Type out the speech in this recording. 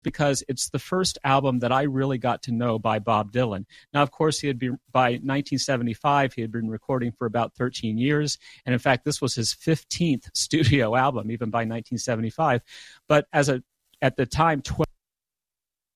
because it's the first album that I really got to know by Bob Dylan. Now, of course, by 1975, he had been recording for about 13 years. And in fact, this was his 15th studio album, even by 1975. But at the time,